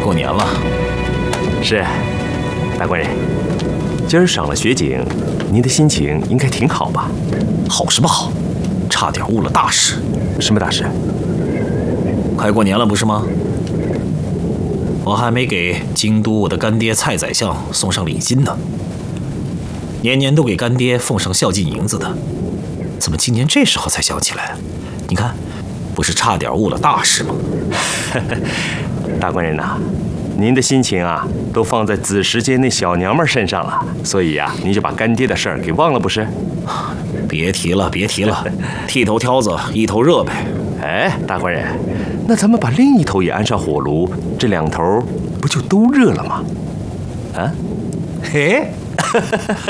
过年了。 是，大官人，今儿赏了雪景，您的心情应该挺好吧？ 好什么好？差点误了大事。 什么大事？ 快过年了不是吗？我还没给京都我的干爹蔡宰相送上礼金呢。年年都给干爹奉上孝敬银子的，怎么今年这时候才想起来？你看，不是差点误了大事吗？ 大官人呐，您的心情啊，都放在子时间那小娘们身上了，所以呀，您就把干爹的事儿给忘了不是？ 别提了，别提了，剃头挑子一头热呗。 哎，大官人，那咱们把另一头也安上火炉，这两头不就都热了吗？啊？ 嘿。